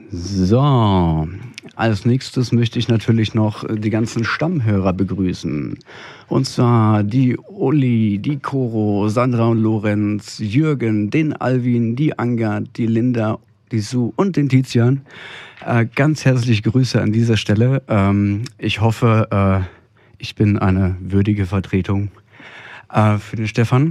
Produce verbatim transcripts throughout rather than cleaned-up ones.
So, als nächstes möchte ich natürlich noch die ganzen Stammhörer begrüßen. Und zwar die Uli, die Coro, Sandra und Lorenz, Jürgen, den Alvin, die Anga, die Linda, die Sue und den Tizian. Äh, ganz herzliche Grüße an dieser Stelle. Ähm, ich hoffe, äh, ich bin eine würdige Vertretung äh, für den Stefan.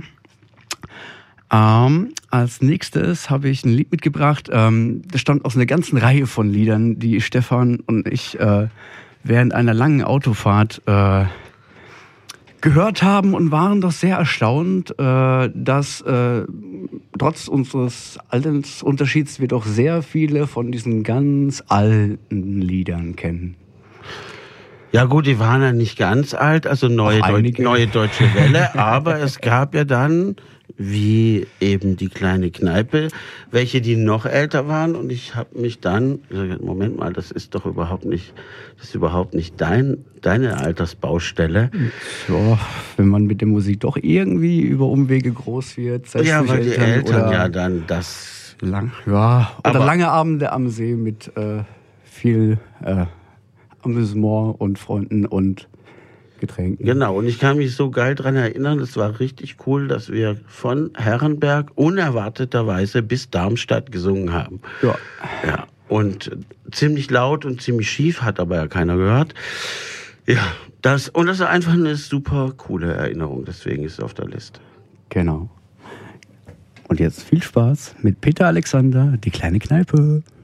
Ähm, als nächstes habe ich ein Lied mitgebracht. Ähm, das stammt aus einer ganzen Reihe von Liedern, die Stefan und ich äh, während einer langen Autofahrt äh, gehört haben und waren doch sehr erstaunt, äh, dass äh, trotz unseres Altersunterschieds wir doch sehr viele von diesen ganz alten Liedern kennen. Ja gut, die waren ja nicht ganz alt, also neue, Deu- neue Deutsche Welle, aber es gab ja dann, wie eben die kleine Kneipe, welche, die noch älter waren, und ich habe mich dann gesagt, Moment mal, das ist doch überhaupt nicht, das ist überhaupt nicht dein, deine Altersbaustelle. Ja, wenn man mit der Musik doch irgendwie über Umwege groß wird. Sei Ja, weil die Eltern, Eltern ja dann das... Lang, ja, oder aber lange Abende am See mit äh, viel äh, Amüsement und Freunden und Getränken. Genau, und ich kann mich so geil dran erinnern, es war richtig cool, dass wir von Herrenberg unerwarteterweise bis Darmstadt gesungen haben. Ja. Ja, und ziemlich laut und ziemlich schief, hat aber ja keiner gehört. Ja, das, und das ist einfach eine super coole Erinnerung, deswegen ist es auf der Liste. Genau. Und jetzt viel Spaß mit Peter Alexander, die kleine Kneipe.